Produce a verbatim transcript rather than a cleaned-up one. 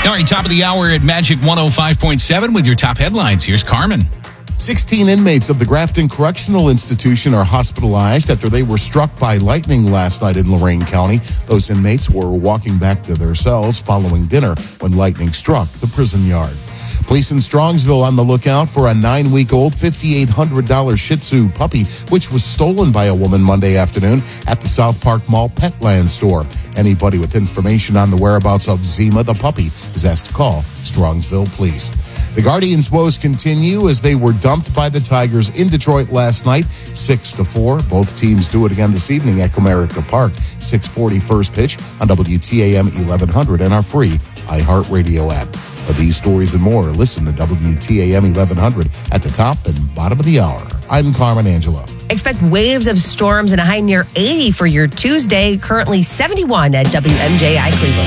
All right, top of the hour at Magic one oh five point seven with your top headlines. Here's Carmen. sixteen inmates of the Grafton Correctional Institution are hospitalized after they were struck by lightning last night in Lorain County. Those inmates were walking back to their cells following dinner when lightning struck the prison yard. Police in Strongsville on the lookout for a nine-week-old five thousand eight hundred dollars Shih Tzu puppy, which was stolen by a woman Monday afternoon at the South Park Mall Petland store. Anybody with information on the whereabouts of Zima the puppy is asked to call Strongsville Police. The Guardians' woes continue as they were dumped by the Tigers in Detroit last night, six to four. Both teams do it again this evening at Comerica Park. six forty first pitch on W T A M eleven hundred and our free iHeartRadio app. For these stories and more, listen to W T A M eleven hundred at the top and bottom of the hour. I'm Carmen Angelo. Expect waves of storms and a high near eighty for your Tuesday. Currently seventy-one at W M J I Cleveland.